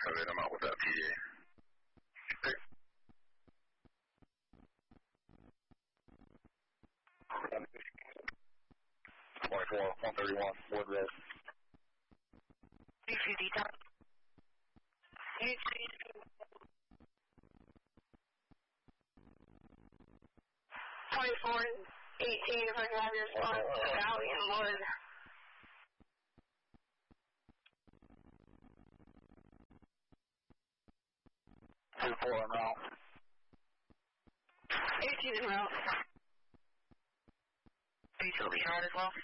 7, I'm out with that PDA. Okay. 24, 131, Wood Road. UCD time. UCD. 24 and 18, if I can have your spot, Valley and Wood. Two 4 en route. 18 en route. Are you still being out as well?